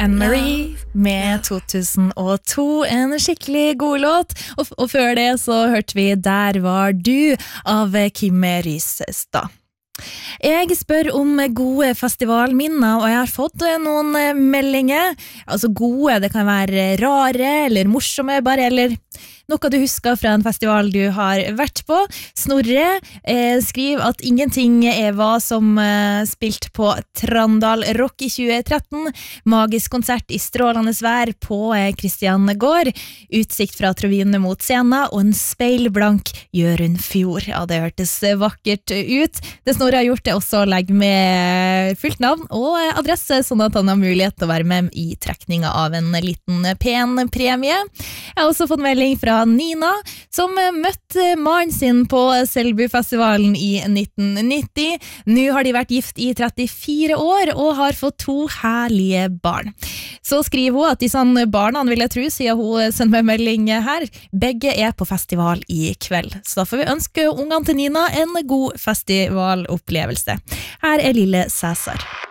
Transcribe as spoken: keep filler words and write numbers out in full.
Anne-Marie med to tusen og to, en skikkelig god låt. Og, og før det så hørte vi Der var du av Kim Rysestad. Jeg spør om gode festivalminner, og jeg har fått noen meldinger. Altså gode, det kan være rare eller morsomme bare, eller noe du husker fra en festival du har vært på. Snorre eh, skriver at ingenting er hva som eh, spilt på Trandal Rock i tjue tretten, magisk konsert i strålende vær på eh, Kristian Gård, utsikt fra Trovine mot scenen og en speilblank Jørund Fjord. Ja, det hørtes vakkert ut. Det Snorre har gjort er også å legge med fullt navn og eh, adresse, sånn at han har mulighet til å være med i trekninga av en liten pen premie. Jeg har også fått melding fra Nina, som møtte mannen sin på Selbu-festivalen i nitten nitti. Nå har de vært gift i trettifire år og har fått to herlige barn. Så skriver hun at de sånn barna, vil jeg tro, siden hun sender meg melding her, begge er på festival i kveld. Så da får vi ønske ungene til Nina en god festivalopplevelse. Her er lille Cæsar.